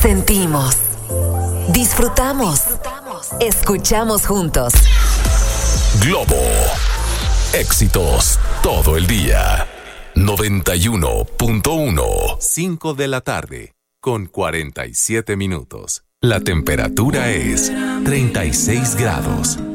Sentimos, disfrutamos, escuchamos juntos. Globo. Éxitos todo el día. 91.1. 5 de la tarde, con 47 minutos. La temperatura es 36 grados.